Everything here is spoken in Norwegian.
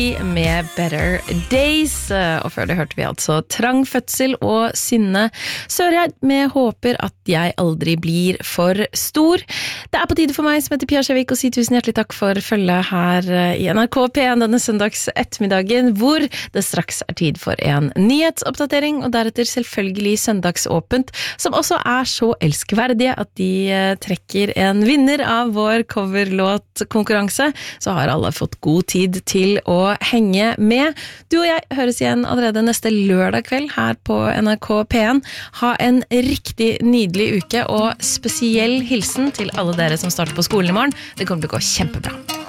med Better Days, og før det hørte vi altså Trang fødsel og Synne Søreid med Håper at jeg aldri blir for stor. Det på tide for meg som heter Pia Skjevik å si tusen hjertelig takk for følget her i NRK P1 denne søndags ettermiddagen, hvor det straks tid for en nyhetsoppdatering, og deretter selvfølgelig søndagsåpent, som også så elskverdige at de trekker en vinner av vår coverlåtkonkurranse. Så har alle fått god tid til å henge med. Du og jeg høres igjen allerede neste lørdag kveld her på NRK P1. Ha en riktig nydelig uke, og spesiell hilsen til alle dere som starter på skolen i morgen. Det kommer til å gå kjempebra.